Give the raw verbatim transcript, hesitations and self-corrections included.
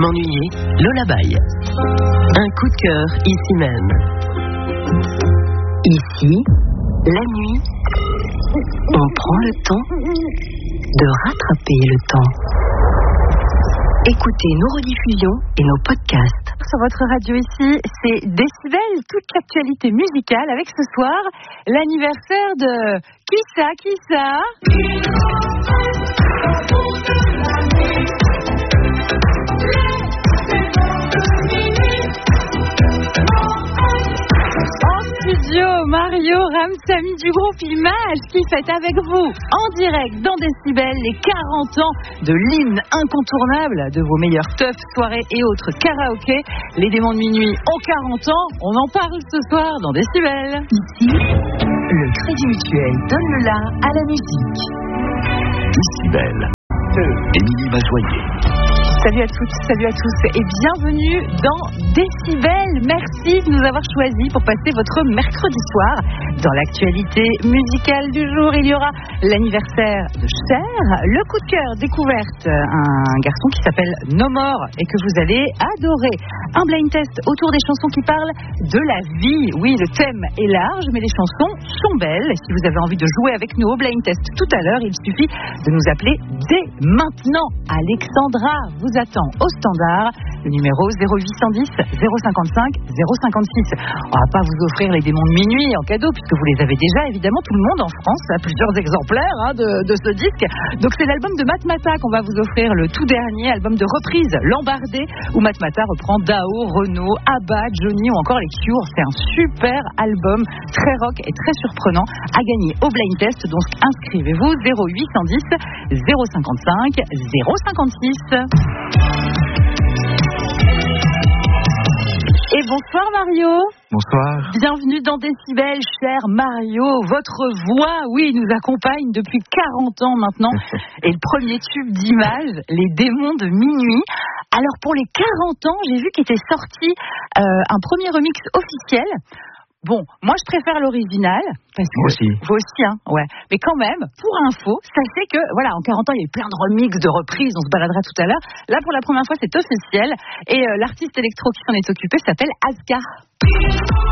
M'ennuyer, Lola Baye. Un coup de cœur ici même. Ici, la nuit, on prend le temps de rattraper le temps. Écoutez nos rediffusions et nos podcasts. Sur votre radio ici, c'est Décibel, toute l'actualité musicale avec ce soir l'anniversaire de... Qui ça, qui ça ? Studio Mario Ramsamy du groupe Image qui fête avec vous en direct dans Décibel les quarante ans de l'hymne incontournable de vos meilleurs teufs, soirées et autres karaokés. Les démons de minuit ont quarante ans, on en parle ce soir dans Décibel. Ici, le Crédit Mutuel donne le la à la musique. Décibel. Émilie Mazoyer. Salut à toutes, salut à tous et bienvenue dans Décibel. Merci de nous avoir choisis pour passer votre mercredi soir. Dans l'actualité musicale du jour, il y aura l'anniversaire de Cher, le coup de cœur découverte, un garçon qui s'appelle No More et que vous allez adorer. Un blind test autour des chansons qui parlent de la vie. Oui, le thème est large, mais les chansons sont belles. Si vous avez envie de jouer avec nous au blind test tout à l'heure, il suffit de nous appeler dès maintenant. Alexandra vous attend au standard, le numéro zéro huit cent dix zéro cinquante-cinq zéro cinquante-six. On va pas vous offrir les démons de minuit en cadeau puisque vous les avez déjà, évidemment. Tout le monde en France a plusieurs exemplaires hein, de, de ce disque. Donc c'est l'album de Matmata qu'on va vous offrir, le tout dernier album de reprise, L'Embardé, où Matmata reprend Dao, Renaud, Abba, Johnny ou encore les Cure. C'est un super album, très rock et très surprenant à gagner au blind test. Donc inscrivez-vous zéro huit cent dix zéro cinquante-cinq zéro cinquante-six. Et bonsoir Mario. Bonsoir. Bienvenue dans Décibel, cher Mario. Votre voix, oui, nous accompagne depuis quarante ans maintenant. Et le premier tube d'Image, Les démons de minuit. Alors pour les quarante ans, j'ai vu qu'il était sorti euh, un premier remix officiel. Bon, moi je préfère l'original. Parce que moi aussi. Vous aussi, hein, ouais. Mais quand même, pour info, sachez que, voilà, en quarante ans, il y a eu plein de remixes, de reprises, on se baladera tout à l'heure. Là, pour la première fois, c'est officiel. Et euh, l'artiste électro qui s'en est occupé s'appelle Asghar.